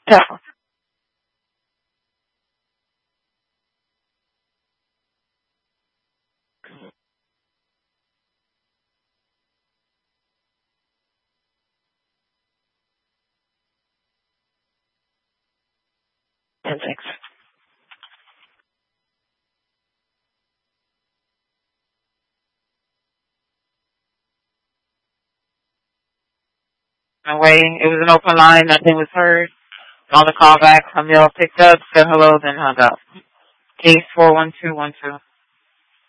So, 10-6. I'm waiting. It was an open line. Nothing was heard. On the call back, Camille picked up, said hello, then hung up. Case 41212.